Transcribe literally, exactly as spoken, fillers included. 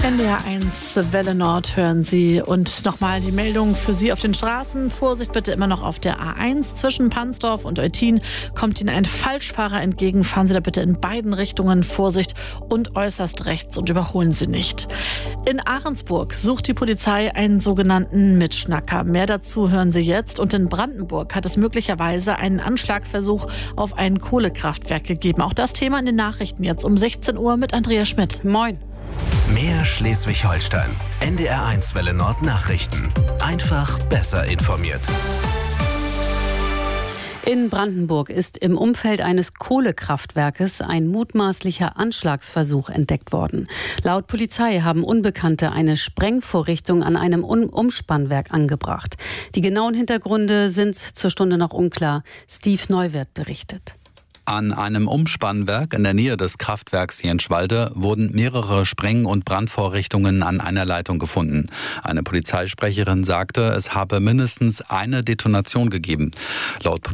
N D R eins Welle Nord hören Sie. Und nochmal die Meldung für Sie auf den Straßen. Vorsicht bitte immer noch auf der A eins. Zwischen Pansdorf und Eutin kommt Ihnen ein Falschfahrer entgegen. Fahren Sie da bitte in beiden Richtungen. Vorsicht und äußerst rechts und überholen Sie nicht. In Ahrensburg sucht die Polizei einen sogenannten Mitschnacker. Mehr dazu hören Sie jetzt. Und in Brandenburg hat es möglicherweise einen Anschlagversuch auf ein Kohlekraftwerk gegeben. Auch das Thema in den Nachrichten jetzt um sechzehn Uhr mit Andrea Schmidt. Moin. Mehr Schleswig-Holstein. N D R eins Welle Nord Nachrichten. Einfach besser informiert. In Brandenburg ist im Umfeld eines Kohlekraftwerkes ein mutmaßlicher Anschlagsversuch entdeckt worden. Laut Polizei haben Unbekannte eine Sprengvorrichtung an einem Umspannwerk angebracht. Die genauen Hintergründe sind zur Stunde noch unklar. Steve Neuwirth berichtet. An einem Umspannwerk in der Nähe des Kraftwerks Jenschwalde wurden mehrere Spreng- und Brandvorrichtungen an einer Leitung gefunden. Eine Polizeisprecherin sagte, es habe mindestens eine Detonation gegeben. Laut